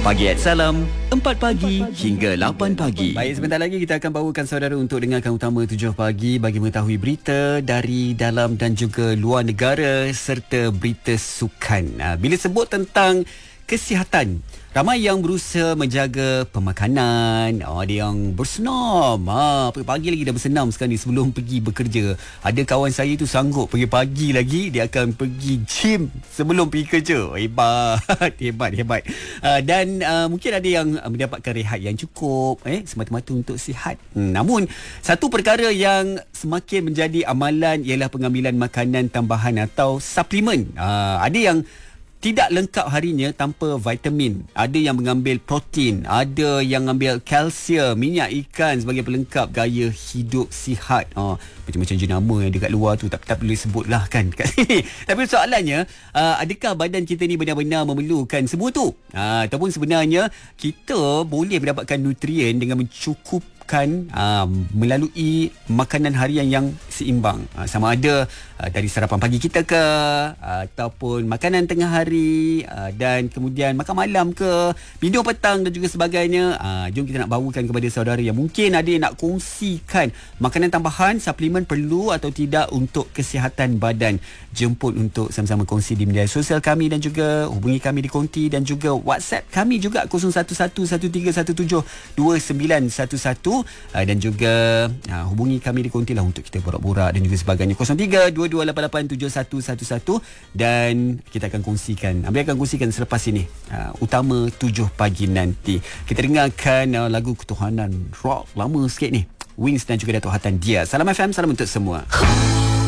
Pagi Salam 4 pagi hingga 8 pagi. Baik, sebentar lagi kita akan bawakan saudara untuk dengarkan utama 7 pagi bagi mengetahui berita dari dalam dan juga luar negara serta berita sukan. Bila sebut tentang kesihatan, ramai yang berusaha menjaga pemakanan. Ada yang bersenam. Pagi-pagi lagi dah bersenam sekarang ni sebelum pergi bekerja. Ada kawan saya tu sanggup pagi-pagi lagi dia akan pergi gym sebelum pergi kerja. Hebat. Hebat. Dan mungkin ada yang mendapatkan rehat yang cukup semata-mata untuk sihat. Namun satu perkara yang semakin menjadi amalan ialah pengambilan makanan tambahan atau suplemen. Ada yang tidak lengkap harinya tanpa vitamin. Ada yang mengambil protein, ada yang ambil kalsium, minyak ikan sebagai pelengkap gaya hidup sihat. Macam-macam jenama yang dekat luar tu tak boleh sebutlah kan kat sini. Tapi soalannya, adakah badan kita ni benar-benar memerlukan semua tu? Ataupun sebenarnya kita boleh mendapatkan nutrien dengan mencukup melalui makanan harian yang seimbang, sama ada dari sarapan pagi kita ke ataupun makanan tengah hari dan kemudian makan malam ke, minum petang dan juga sebagainya. Jom kita nak bawakan kepada saudara yang mungkin ada yang nak kongsikan makanan tambahan, suplemen perlu atau tidak untuk kesihatan badan. Jemput untuk sama-sama kongsi di media sosial kami dan juga hubungi kami di konti dan juga WhatsApp kami juga 011113129911 dan juga hubungi kami di konti lah untuk kita borak-borak dan juga sebagainya. 0322887111 dan kita akan kongsikan, akan kongsikan selepas ini utama 7 pagi nanti. Kita dengarkan lagu ketuhanan rock lama sikit ni, Wings dan juga Datuk Hatan Dia. Salam FM, salam untuk semua.